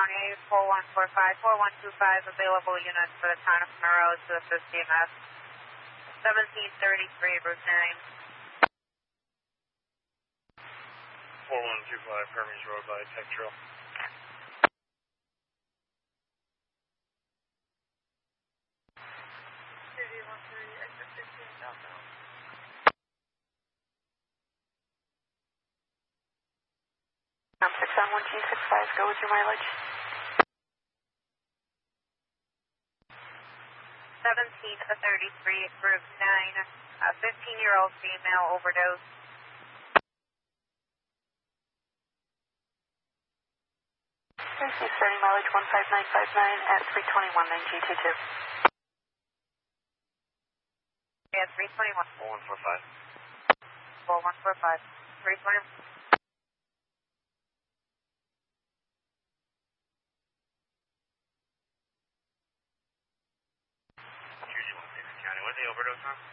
County 4145, 4125, available units for the town of Monroe to assist EMS. 1733, Route 9. 4125, Hermes Road by Tech Trail. Exit 15 southbound. I'm 6 on 1G65, go with your mileage. 1733, Route 9. A 15-year-old female overdose. Tracy, starting mileage 15959 at 321 9G22. Yeah, 321. 4145. 4145. 320. County, what's the overdose on?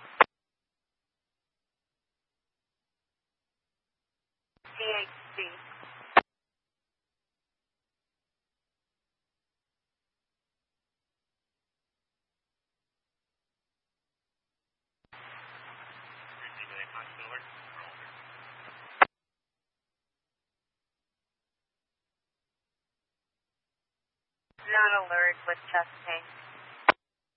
THC. Not alert with chest pain.